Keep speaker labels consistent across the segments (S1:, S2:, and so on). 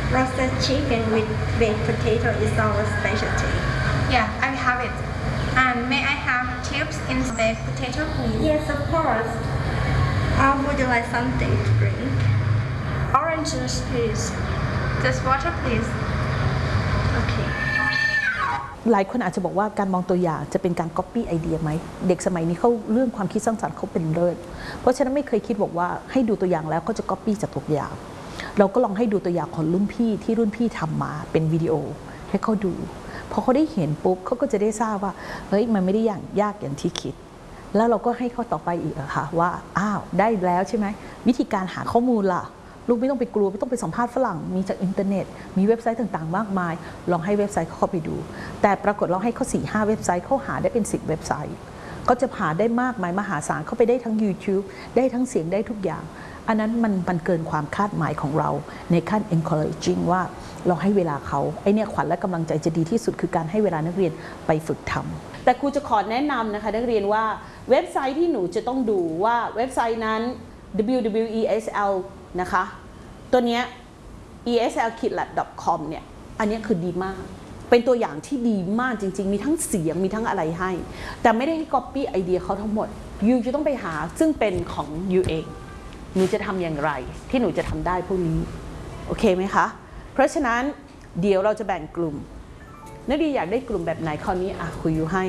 S1: Roasted chicken with baked potato is our specialty.
S2: Yeah, I have it. And may I have tips in baked potato, please?
S1: Yes, of course. Would you like something to drink?
S2: Orange juice, please. Just water, please.
S1: Okay.
S3: หลายคนอาจจะบอกว่าการมองตัวอย่างจะเป็นการ copy ไอเดียไหมเด็กสมัยนี้เขาเรื่องความคิดสร้างสรรค์เขาเป็นเลิศเพราะฉะนั้นไม่เคยคิดบอกว่าให้ดูตัวอย่างแล้วก็จะ copy จากตัวอย่างเราก็ลองให้ดูตัวอย่างของรุ่นพี่ที่รุ่นพี่ทำมาเป็นวิดีโอให้เขาดูพอเขาได้เห็นปุ๊บเขาก็จะได้ทราบว่าเฮ้ยมันไม่ได้ยากอย่างที่คิดแล้วเราก็ให้เขาต่อไปอีกอะค่ะว่าอ้าวได้แล้วใช่ไหมวิธีการหาข้อมูลล่ะลูกไม่ต้องไปกลัวไม่ต้องไปสัมภาษณ์ฝรั่งมีจากอินเทอร์เน็ตมีเว็บไซต์ต่างๆมากมายลองให้เว็บไซต์เข้าไปดูแต่ปรากฏเราให้เขา4-5 เว็บไซต์เขาหาได้เป็น10 เว็บไซต์เขาจะหาได้มากมายมหาศาลเข้าไปได้ทั้ง YouTube ได้ทั้งเสียงได้ทุกอย่างอันนั้นมันเกินความคาดหมายของเราในขั้น encouraging ว่าเราให้เวลาเขาไอเนี่ยขวัญและกำลังใจจะดีที่สุดคือการให้เวลานักเรียนไปฝึกทำแต่ครูจะขอแนะนำนะคะนักเรียนว่าเว็บไซต์ที่หนูจะต้องดูว่าเว็บไซต์นั้น www.esl นะคะตัวเนี้ย eslkidlab.com เนี่ยอันนี้คือดีมากเป็นตัวอย่างที่ดีมากจริงๆมีทั้งเสียงมีทั้งอะไรให้แต่ไม่ได้ให้ copy ไอเดียเขาทั้งหมดยูจะต้องไปหาซึ่งเป็นของยูเองหนูจะทำอย่างไรที่หนูจะทำได้พวกนี้โอเคไหมคะเพราะฉะนั้นเดี๋ยวเราจะแบ่งกลุ่มนักเรียนอยากได้กลุ่มแบบไหนคราวนี้คุยอยู่ให้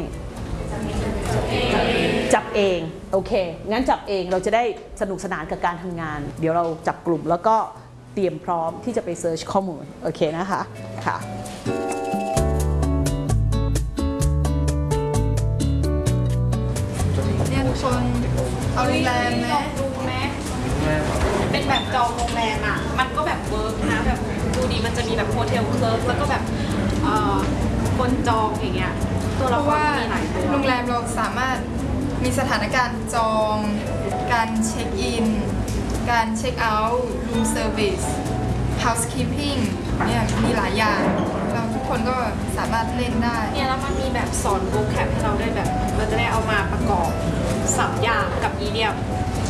S3: จับเองโอเคงั้นจับเองเราจะได้สนุกสนานกับการทำงานเดี๋ยวเราจับกลุ่มแล้วก็เตรียมพร้อมที่จะไปเซิร์ชข้อมูลโอเคนะคะค่ะ
S2: เรียนคนเอาโรงแรมไหมดูไหมเป็นแบบจองโรงแรมอ่ะมันก็แบบเวิร์กนะแบบดูดีมันจะมีแบบโฮเทลเคิร์ฟแล้วก็แบบคนจองอย่างเงี้ยตัวละครมีหลายตัวโรงแรมเราสามารถมีสถานการณ์จองการเช็คอินการเช็คเอาท์รูมเซอร์วิสเฮาส์คีพปิ้งเนี่ยมีหลายอย่างเราทุกคนก็สามารถเล่นได้เนี่ยแล้วมันมีแบบสอนโวแคปให้เราได้แบบเราจะได้เอามาประกอบสับอย่างกับอีเดียม